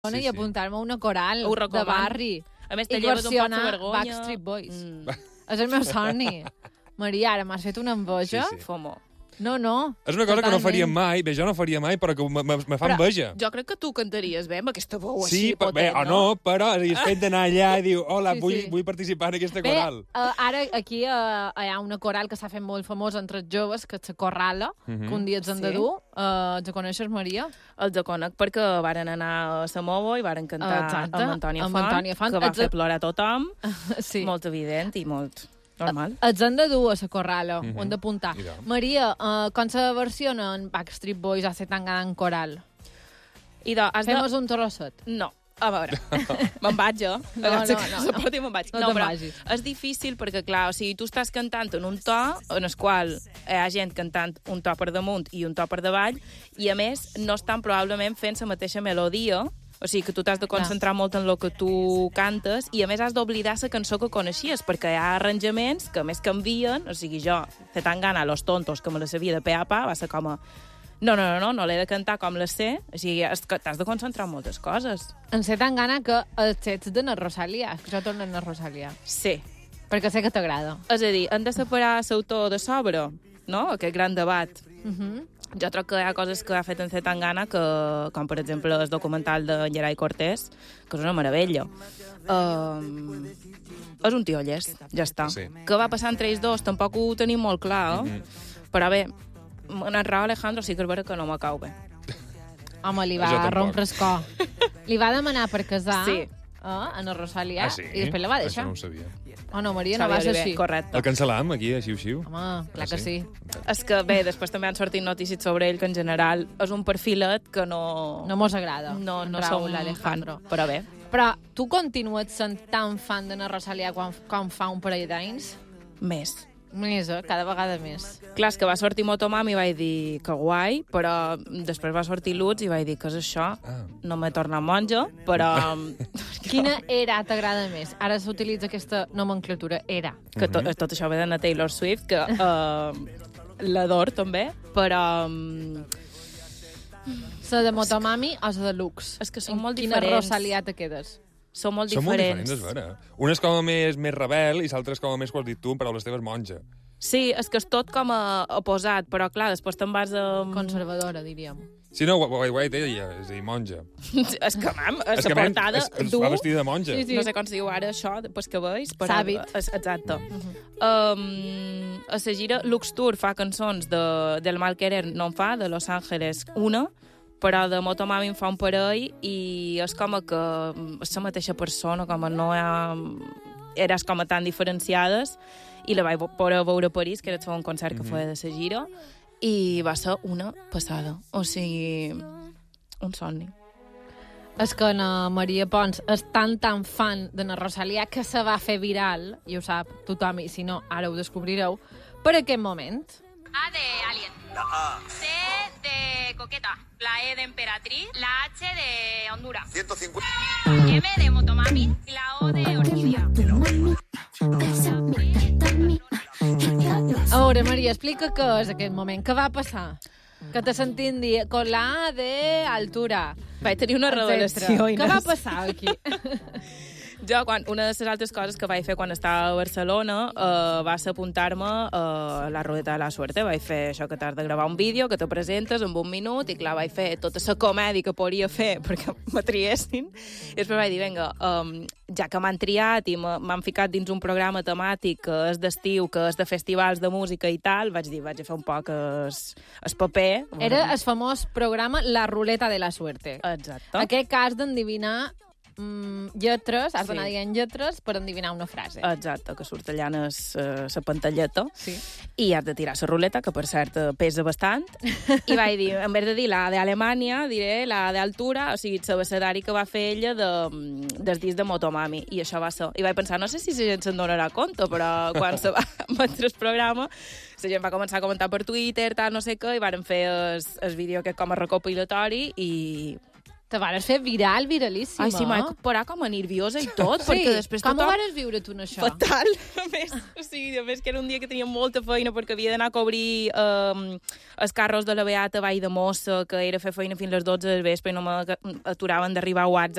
i apuntar-me a una coral de barri. A més, te lleves un poc de vergonya. Backstreet Boys. És el meu somni. Maria, ara m'has fet una enveja. FOMO. No. És una cosa que no faria mai, bé, jo no faria mai, però que me fa enveja. Jo crec que tu cantaries bé amb aquesta veu així potent, bé, o no, però el fet d'anar allà i diu, hola, vull participar en aquesta coral. Ara aquí hi ha una coral que s'ha fet molt famosa entre els joves, que és la Corrala, que un dia els han de dur. Els coneixes, Maria? Els conec perquè varen anar a Samovo i varen cantar amb Antònia Font, que va fer plorar tothom. Molt evident i molt... normal. Els han de dur a la Corrala, ho han d'apuntar. Maria, com se versionen Backstreet Boys a ser tan gran coral? Fem-nos un trosset. No. A veure, me'n vaig jo. No. Me'n vaig. No, però és difícil perquè, clar, o sigui, tu estàs cantant en un to en el qual hi ha gent cantant un to per damunt i un to per davall, i a més no estan probablement fent la mateixa melodia. O sigui, que tu t'has de concentrar molt en el que tu cantes i, a més, has d'oblidar la cançó que coneixies, perquè hi ha arranjaments que, a més, canvien. O sigui, jo, fe tan gana Los Tontos, que me la sabia de pe a pa, va ser com a... No l'he de cantar com la sé. O sigui, t'has de concentrar en moltes coses. En sé tan gana que els ets de na Rosalia. És que jo torno a na Rosalia. Sí. Perquè sé que t'agrada. És a dir, hem de separar l'autor de sobre, no? Aquest gran debat. Jo crec que hi ha coses que ha fet en Zetangana, com per exemple el documental de Gerai Cortés, que és una meravella. És un tio llest, ja està. Què va passar entre ells dos? Tampoc ho tenim molt clar, però bé, en el Raúl Alejandro sí que és vera que no m'acau bé. Home, li va rompre el cor. Li va demanar per casar a la Rosalia i després la va deixar. Això no ho sabia. No, Maria, no va ser així. Correcte. El cancel·lam, aquí, a xiu-xiu? Home, clar que sí. És que, bé, després també han sortit notícies sobre ell, que en general és un perfilet que no... No mos agrada. No som fan, però bé. Però tu continues sent tan fan de na Rosalia com fa un parell d'anys? Més, cada vegada més. Clar, és que va sortir Motomami i vaig dir que guai, però després va sortir Lutz i vaig dir, què és això? No m'he tornat monja, però... Quina era t'agrada més? Ara s'utilitza aquesta nomenclatura, era. Que tot això ve de la Taylor Swift, que l'ador també, però... La de Motomami o la de Lux? És que són molt diferents. Quina Rosalia te quedes? Són molt diferents. És vera. Una és com a més rebel i l'altra és com a més, com has dit tu, en paraules teves, monja. Sí, és que és tot com a oposat, però clar, després te'n vas a... Conservadora, diríem. Sí, no, guai, ella, és a dir, monja. És que, mam, la portada... Es va vestida de monja. Sí. No sé com se diu ara això, després que veus. Sàbit. Exacte. A la gira, Lux Tour fa cançons del Mal Querer, no en fa, de Los Ángeles una, però de Motomami en fa un parell i és com que és la mateixa persona, com no hi ha... Eres com tan diferenciades, i la vaig poder veure a París, que era el segon concert que feia de la gira, i va ser una passada. O sigui, un somni. És que na Maria Pons és tan fan de na Rosalia que se va fer viral, i ho sap tothom, i si no, ara ho descobrireu, per aquest moment. A de Alien. La A. C de Coqueta. La E de Emperatriz. La H de Honduras. 150. M de Motomami. Y la O de Orquídea. A veure, Maria, explica què és aquest moment. Què va passar? Que te sentim dir con la A de altura. Vaig tenir una revelació, Inés. Què va passar aquí? Jo, una de les altres coses que vaig fer quan estava a Barcelona va ser apuntar-me a la ruleta de la suerte. Vaig fer això que t'has de gravar un vídeo, que te presentes en un minut, i clar, vaig fer tota la comèdia que podria fer perquè me triessin. I després vaig dir, vinga, ja que m'han triat i m'han ficat dins un programa temàtic que és d'estiu, que és de festivals de música i tal, vaig dir, vaig a fer un poc el paper. Era el famós programa La Ruleta de la Suerte. Exacte. Aquest cas d'endevinar lletres, has d'anar dient lletres per endevinar una frase. Exacte, que surt allà en la pantalleta, i has de tirar la ruleta, que per cert pesa bastant, i vaig dir, en vez de dir la d'Alemanya, diré la d'altura, o sigui, l'abecedari que va fer ella del disc de Motomami, i això va ser. I vaig pensar, no sé si la gent se'n donarà compte, però quan se va emetre el programa, la gent va començar a comentar per Twitter, tal, no sé què, i varen fer el vídeo aquest com a recopilatori, i Te vares fer viralíssima. Ai, sí, m'he parat com a nerviosa i tot, perquè després com tothom... ho vares viure tu, en això? Fatal. A més que era un dia que tenia molta feina perquè havia d'anar a cobrir els carros de la Beata Vall de Mossa, que era fer feina fins a les 12 del vespre i no m'aturaven d'arribar a WhatsApp